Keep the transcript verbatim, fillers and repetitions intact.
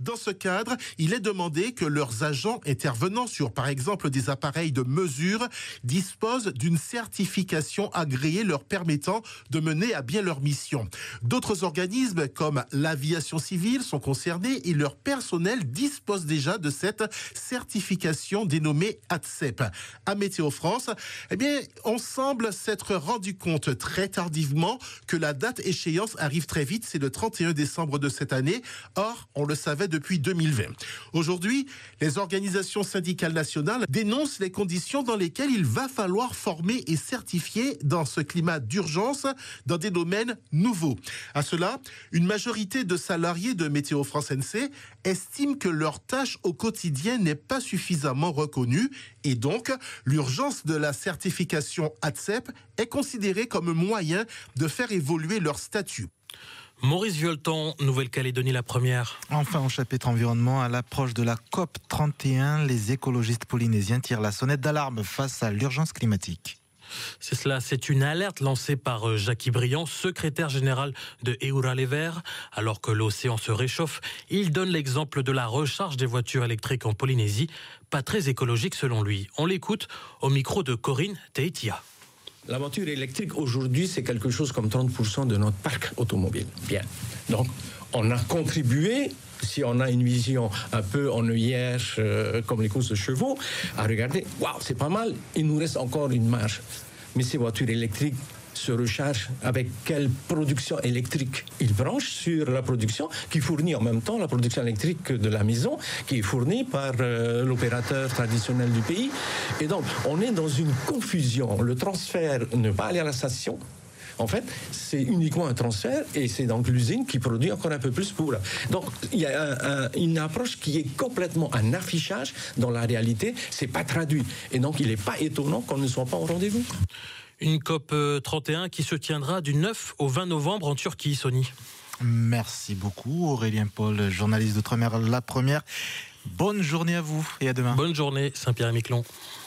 Dans ce cadre, il est demandé que leurs agents intervenant sur, par exemple, des appareils de mesure disposent d'une certification agréée leur permettant de mener à bien leur mission. D'autres organismes, comme l'aviation civile, sont concernés et leur personnel dispose déjà de cette certification dénommée A T C E P. À Météo France, eh bien, on semble s'être rendu compte très tardivement que la date échéance arrive très vite, c'est le trente et un décembre de cette année. Or, on le savait depuis deux mille vingt. Aujourd'hui, les organisations syndicales nationales dénoncent les conditions dans lesquelles il va falloir former et certifier dans ce climat d'urgence dans des domaines nouveaux. À cela, une majorité de salariés de Météo France N C estiment que leur tâche au quotidien n'est pas suffisamment reconnue et donc l'urgence de la certification A T C E P est considérée comme moyen de faire évoluer leur statut. Maurice Violton, Nouvelle-Calédonie la première. Enfin, au chapitre environnement, à l'approche de la COP trente et un, les écologistes polynésiens tirent la sonnette d'alarme face à l'urgence climatique. C'est cela, c'est une alerte lancée par Jackie Briand, secrétaire général de Eura Les Verts. Alors que l'océan se réchauffe, il donne l'exemple de la recharge des voitures électriques en Polynésie, pas très écologique selon lui. On l'écoute au micro de Corinne Teitia. La voiture électrique, aujourd'hui, c'est quelque chose comme trente pour cent de notre parc automobile. Bien. Donc, on a contribué, si on a une vision un peu ennuyère, euh, comme les courses de chevaux, à regarder, waouh, c'est pas mal, il nous reste encore une marge. Mais ces voitures électriques se rechargent avec quelle production électrique? Ils branchent sur la production qui fournit en même temps la production électrique de la maison, qui est fournie par euh, l'opérateur traditionnel du pays. Et donc, on est dans une confusion. Le transfert ne va pas aller à la station. En fait, c'est uniquement un transfert et c'est donc l'usine qui produit encore un peu plus pour. Donc, il y a un, un, une approche qui est complètement un affichage. Dans la réalité, c'est pas traduit. Et donc, il n'est pas étonnant qu'on ne soit pas au rendez-vous. Une COP trente et un qui se tiendra du neuf au vingt novembre en Turquie, Sony. Merci beaucoup Aurélien Paul, journaliste d'Outre-mer La Première. Bonne journée à vous et à demain. Bonne journée Saint-Pierre-et-Miquelon.